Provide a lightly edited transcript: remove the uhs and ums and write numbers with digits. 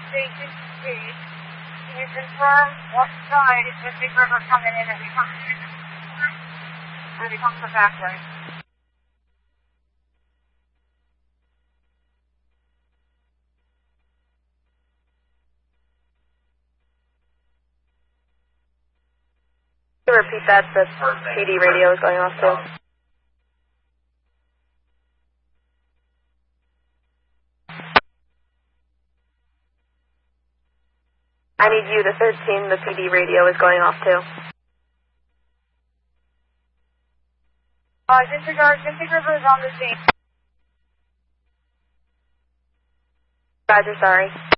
Station 8. Can you confirm what side is the Big River coming in as it comes the back way? Can you repeat that? The PD radio is going off too. I need you to 13, the PD radio is going off too. Disregard, Big River is on the scene. Roger, sorry.